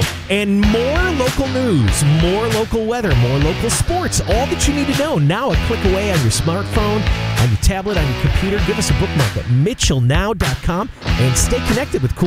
And more local news, more local weather, more local sports, all that you need to know. Now a click away on your smartphone, on your tablet, on your computer. Give us a bookmark at mitchellnow.com and stay connected with cool